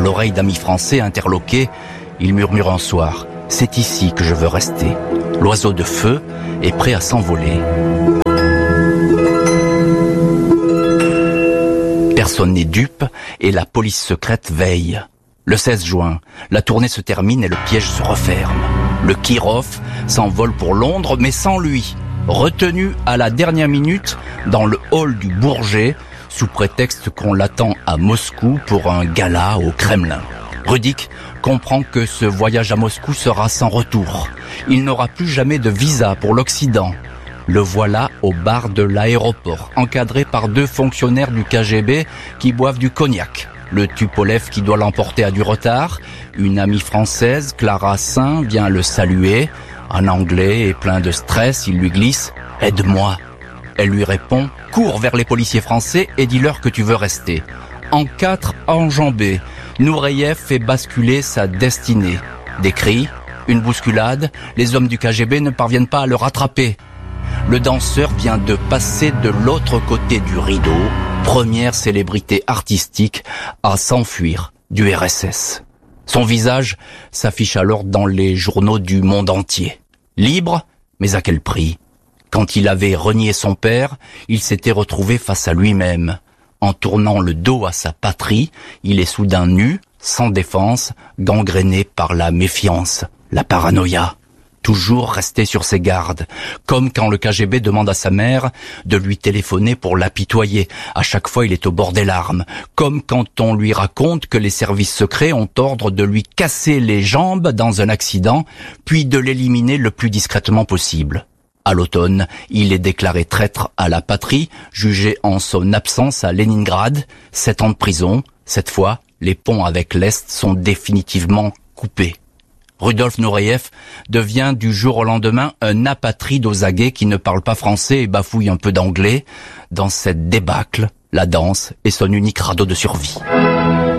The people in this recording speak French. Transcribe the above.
l'oreille d'amis français interloqués, il murmure un soir « C'est ici que je veux rester ». L'oiseau de feu est prêt à s'envoler. Personne n'est dupe et la police secrète veille. Le 16 juin, la tournée se termine et le piège se referme. Le Kirov s'envole pour Londres, mais sans lui. Retenu à la dernière minute dans le hall du Bourget, sous prétexte qu'on l'attend à Moscou pour un gala au Kremlin. Rudik comprend que ce voyage à Moscou sera sans retour. Il n'aura plus jamais de visa pour l'Occident. Le voilà au bar de l'aéroport, encadré par 2 fonctionnaires du KGB qui boivent du cognac. Le Tupolev qui doit l'emporter a du retard. Une amie française, Clara Saint, vient le saluer. En anglais et plein de stress, il lui glisse « Aide-moi ». Elle lui répond « Cours vers les policiers français et dis-leur que tu veux rester ». En 4 enjambées, Nureyev fait basculer sa destinée. Des cris, une bousculade, les hommes du KGB ne parviennent pas à le rattraper. Le danseur vient de passer de l'autre côté du rideau, première célébrité artistique à s'enfuir du RSS. Son visage s'affiche alors dans les journaux du monde entier. Libre, mais à quel prix ? Quand il avait renié son père, il s'était retrouvé face à lui-même. En tournant le dos à sa patrie, il est soudain nu, sans défense, gangréné par la méfiance, la paranoïa. Toujours resté sur ses gardes, comme quand le KGB demande à sa mère de lui téléphoner pour l'apitoyer. À chaque fois, il est au bord des larmes, comme quand on lui raconte que les services secrets ont ordre de lui casser les jambes dans un accident, puis de l'éliminer le plus discrètement possible. À l'automne, il est déclaré traître à la patrie, jugé en son absence à Leningrad, 7 ans de prison. Cette fois, les ponts avec l'Est sont définitivement coupés. Rudolf Nureyev devient du jour au lendemain un apatride aux aguets qui ne parle pas français et bafouille un peu d'anglais. Dans cette débâcle, la danse est son unique radeau de survie.